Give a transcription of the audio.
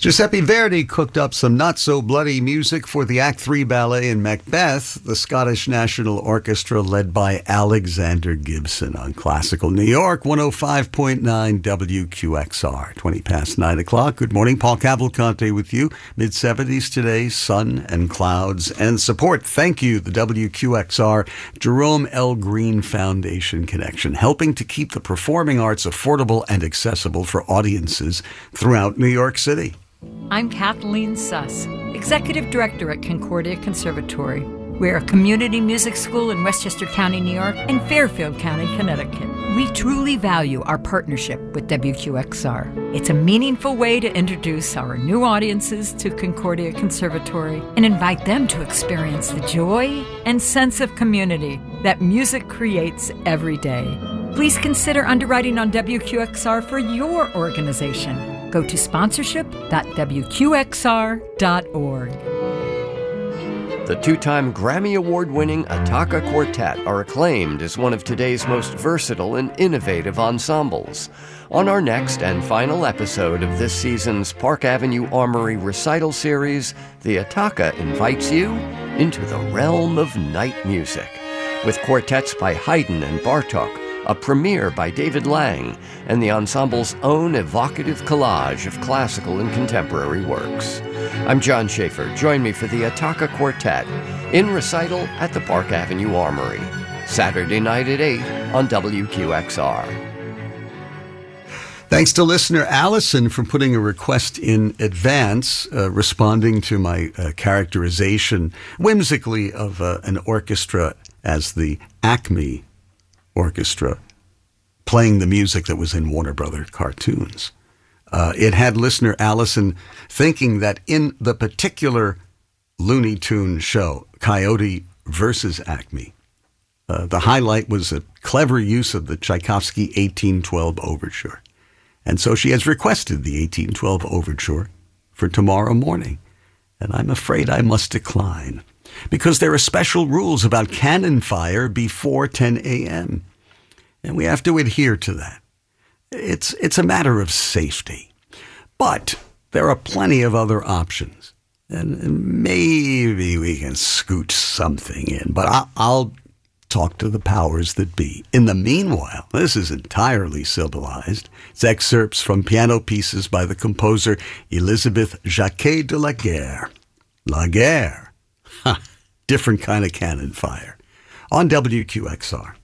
Giuseppe Verdi cooked up some not-so-bloody music for the Act 3 ballet in Macbeth, the Scottish National Orchestra led by Alexander Gibson on Classical New York, 105.9 WQXR, 20 past 9 o'clock. Good morning, Paul Cavalcante with you. Mid-70s today, sun and clouds and support. Thank you, the WQXR Jerome L. Green Foundation Connection, helping to keep the performing arts affordable and accessible for audiences throughout New York City. I'm Kathleen Suss, Executive Director at Concordia Conservatory. We're a community music school in Westchester County, New York, and Fairfield County, Connecticut. We truly value our partnership with WQXR. It's a meaningful way to introduce our new audiences to Concordia Conservatory and invite them to experience the joy and sense of community that music creates every day. Please consider underwriting on WQXR for your organization. Go to sponsorship.wqxr.org. The two-time Grammy Award-winning Attacca Quartet are acclaimed as one of today's most versatile and innovative ensembles. On our next and final episode of this season's Park Avenue Armory recital series, the Attacca invites you into the realm of night music, with quartets by Haydn and Bartók, a premiere by David Lang, and the ensemble's own evocative collage of classical and contemporary works. I'm John Schaefer. Join me for the Attacca Quartet in recital at the Park Avenue Armory, Saturday night at 8 on WQXR. Thanks to listener Allison for putting a request in advance, responding to my characterization whimsically of an orchestra as the Acme Orchestra playing the music that was in Warner Brothers cartoons. It had listener Allison thinking that in the particular Looney Tunes show, Coyote versus Acme, the highlight was a clever use of the Tchaikovsky 1812 Overture. And so she has requested the 1812 Overture for tomorrow morning. And I'm afraid I must decline, because there are special rules about cannon fire before 10 a.m., and we have to adhere to that. It's a matter of safety. But there are plenty of other options, and maybe we can scoot something in, but I'll talk to the powers that be. In the meanwhile, this is entirely civilized. It's excerpts from piano pieces by the composer Elizabeth Jacquet de la Guerre. La Guerre. Ha! Different kind of cannon fire. On WQXR.